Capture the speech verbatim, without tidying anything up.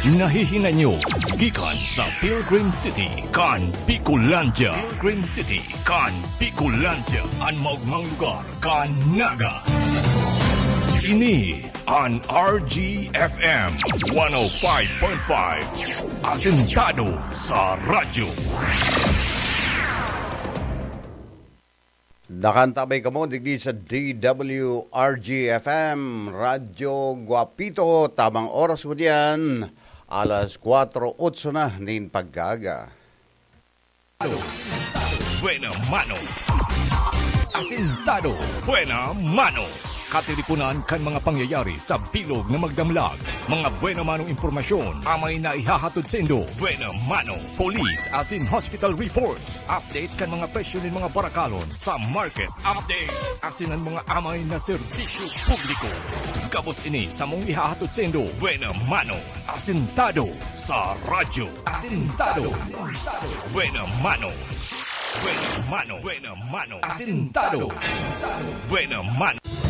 Nahihinga nyo gikan sa Pilgrim City kan Bicolandia. Pilgrim City kan Bicolandia, ang maugmang lugar kan Naga. Ini an R G F M one oh five point five, asentado sa radyo. Nakantabay ka mo digdi sa D W R G F M, Radyo Guapito. Tamang oras ko diyan, alas kwatro otso na nin paggaga. Buena mano. Asintado. Buena mano. Katilipunan kan mga pangyayari sa bilog na magdamlag. Mga buena manong impormasyon amay na ihahatod sa Indo. Buena mano. Police as in hospital reports. Update kan mga presyo ng mga barakalon sa market. Update as in ang mga amay na serbisyo publiko. Kabos ini sa mong ihahatod sa Indo. Buena mano. Asintado sa radyo. Asintado. Buena mano. Buena mano. Buena mano. Asintado. Buena mano.